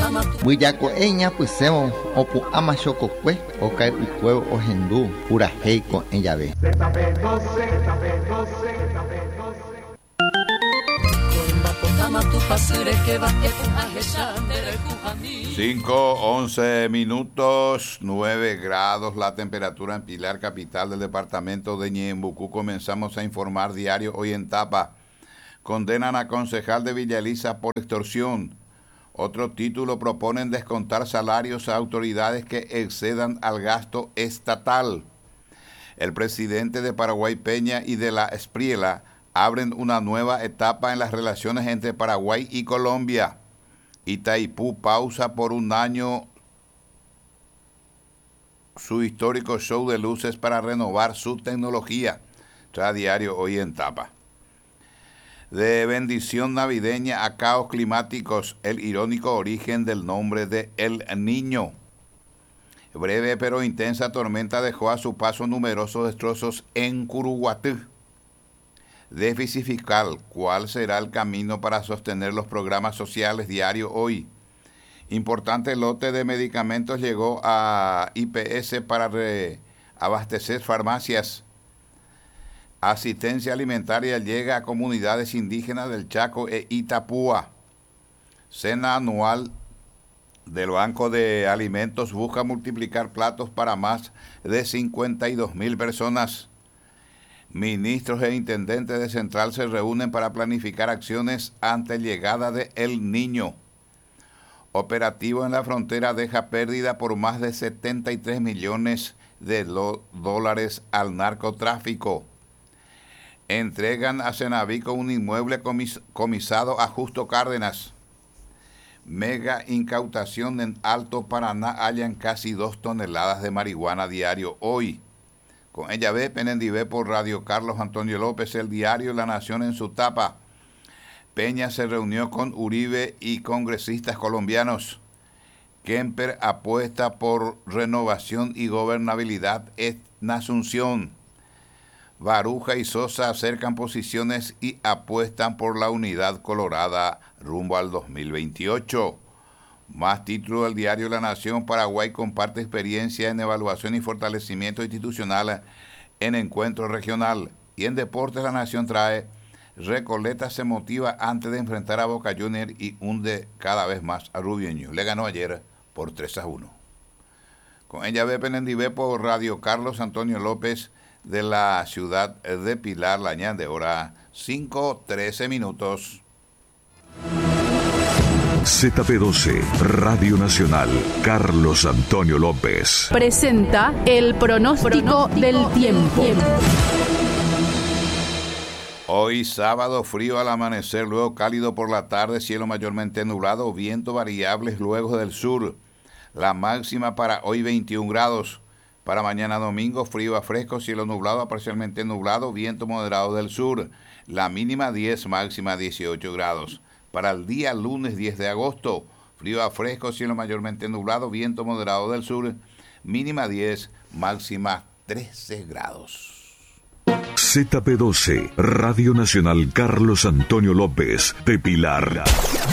Buillacoeña pusemos opu ama chococue o cae ucuevo o hendú pura heico en llave. 5:11 minutos, 9 grados la temperatura en Pilar, capital del departamento de Ñembucú. Comenzamos a informar diario hoy en Tapa. Condenan a concejal de Villa Elisa por extorsión. Otro título: proponen descontar salarios a autoridades que excedan al gasto estatal. El presidente de Paraguay Peña y de la Espriela abren una nueva etapa en las relaciones entre Paraguay y Colombia. Itaipú pausa por un año su histórico show de luces para renovar su tecnología. Trae diario hoy en Tapa. De bendición navideña a caos climáticos, el irónico origen del nombre de El Niño. Breve pero intensa tormenta dejó a su paso numerosos destrozos en Curuguatú. Déficit fiscal, ¿cuál será el camino para sostener los programas sociales? Diario hoy. Importante lote de medicamentos llegó a IPS para reabastecer farmacias. Asistencia alimentaria llega a comunidades indígenas del Chaco e Itapúa. Cena anual del Banco de Alimentos busca multiplicar platos para más de 52,000 personas. Ministros e intendentes de Central se reúnen para planificar acciones ante llegada de El Niño. Operativo en la frontera deja pérdida por más de 73 millones de dólares al narcotráfico. Entregan a Cenavico un inmueble comisado a Justo Cárdenas. Mega incautación en Alto Paraná, hallan casi 2 toneladas de marihuana. Diario hoy. Con ella ve Penendivé por Radio Carlos Antonio López, el diario La Nación en su tapa. Peña se reunió con Uribe y congresistas colombianos. Kemper apuesta por renovación y gobernabilidad en Asunción. Baruja y Sosa acercan posiciones y apuestan por la unidad colorada rumbo al 2028. Más título del diario La Nación. Paraguay comparte experiencia en evaluación y fortalecimiento institucional en encuentro regional. Y en deportes La Nación trae: Recoleta se motiva antes de enfrentar a Boca Juniors y hunde cada vez más a Rubio Ñu. Le ganó ayer por 3-1. Con ella ve Penendivé por Radio Carlos Antonio López de la ciudad de Pilar, la ñan de hora 5:13 minutos. ZP12, Radio Nacional, Carlos Antonio López. Presenta el pronóstico del tiempo. Hoy sábado, frío al amanecer, luego cálido por la tarde, cielo mayormente nublado, viento variables luego del sur. La máxima para hoy 21 grados. Para mañana domingo, frío a fresco, cielo nublado a parcialmente nublado, viento moderado del sur. La mínima 10, máxima 18 grados. Para el día lunes 10 de agosto, frío a fresco, cielo mayormente nublado, viento moderado del sur, mínima 10, máxima 13 grados. ZP12, Radio Nacional Carlos Antonio López, de Pilar.